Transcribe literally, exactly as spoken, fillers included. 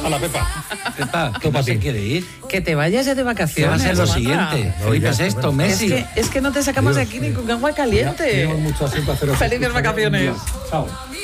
Hala, Pepa. Pepa, ¿qué no se quiere ir? Que te vayas ya de ¿Qué vacaciones. va a ser lo Samantha. siguiente? No, Felipe ya, sexto, bueno. Messi. Es que, es que no te sacamos de aquí ni con agua caliente. Tenemos mucho así para haceros. Felices vacaciones. Chao.